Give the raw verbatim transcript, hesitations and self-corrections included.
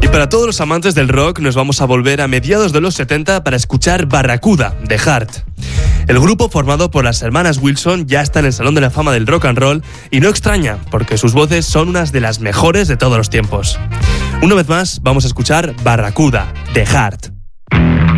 Para todos los amantes del rock nos vamos a volver a mediados de los setenta para escuchar Barracuda, de Heart. El grupo, formado por las hermanas Wilson, ya está en el Salón de la Fama del Rock and Roll y no extraña, porque sus voces son unas de las mejores de todos los tiempos. Una vez más, vamos a escuchar Barracuda, de Heart.